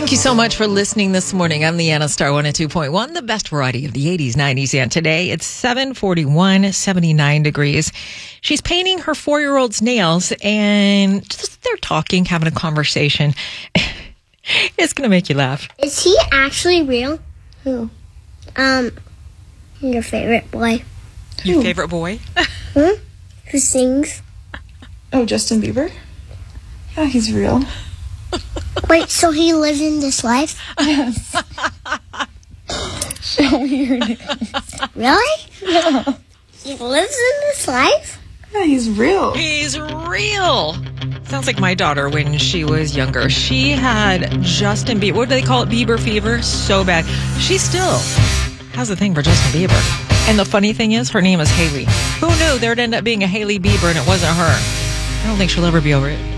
Thank you so much for listening this morning. I'm Leanna Star 102.1, the best variety of the 80s, 90s, and today. It's 7:41, 79 degrees. She's painting her 4-year-old's nails, and just they're talking, having a conversation. It's going to make you laugh. Is he actually real? Who? Your favorite boy. Your favorite boy? Who sings? Oh, Justin Bieber? Yeah, he's real. Wait, so he lives in this life? Yes. Show me your nails. Really? Yeah. He lives in this life? Yeah, he's real. He's real. Sounds like my daughter when she was younger. She had Justin Bieber. What do they call it? Bieber fever? So bad. She still has a thing for Justin Bieber. And the funny thing is, her name is Haley. Who knew there'd end up being a Haley Bieber and it wasn't her? I don't think she'll ever be over it.